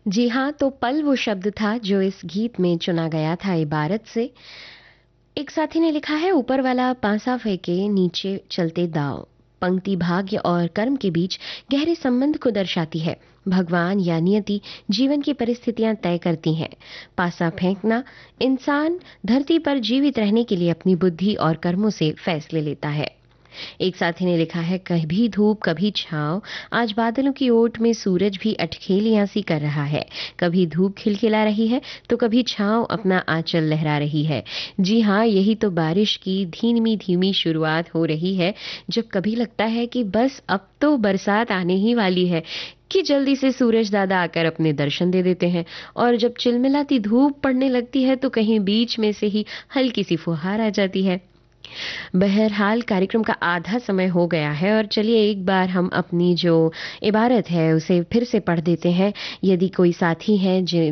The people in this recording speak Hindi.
जी हाँ, तो पल वो शब्द था जो इस गीत में चुना गया था इबारत से। एक साथी ने लिखा है, ऊपर वाला पासा फेंके नीचे चलते दाव। पंक्ति भाग्य और कर्म के बीच गहरे संबंध को दर्शाती है। भगवान या नियति जीवन की परिस्थितियां तय करती हैं। पासा फेंकना, इंसान धरती पर जीवित रहने के लिए अपनी बुद्धि और कर्मों से फैसले लेता है। एक साथी ने लिखा है, कभी धूप कभी छांव, आज बादलों की ओट में सूरज भी अटखेलियां सी कर रहा है। कभी धूप खिलखिला रही है तो कभी छांव अपना आंचल लहरा रही है। जी हाँ, यही तो बारिश की धीमी धीमी शुरुआत हो रही है, जब कभी लगता है कि बस अब तो बरसात आने ही वाली है, कि जल्दी से सूरज दादा आकर अपने दर्शन दे देते हैं। और जब चिलमिलाती धूप पड़ने लगती है तो कहीं बीच में से ही हल्की सी फुहार आ जाती है। बहरहाल कार्यक्रम का आधा समय हो गया है और चलिए एक बार हम अपनी जो इबारत है उसे फिर से पढ़ देते हैं। यदि कोई साथी है